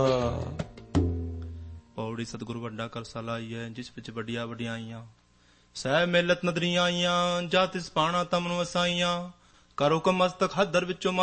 ਪੌੜੀ ਸਤਿਗੁਰੂ ਵੱਡਾ ਕਰਸਾ ਲਾਈਐ, ਜਿਸ ਵਿੱਚ ਵੱਡੀਆਂ ਵਡਿਆਈਆਂ ਸਹਿ ਮਿਲਤ ਨਦਰੀਆਂ ਆਈਆਂ, ਜਾ ਤਿਸ ਪਾਣਾ ਤਮਨ ਵਸਾਈਆਂ। ਕਰ ਹੁਕਮ ਮਸਤਕ ਹੱਦਰ ਵਿੱਚੋਂ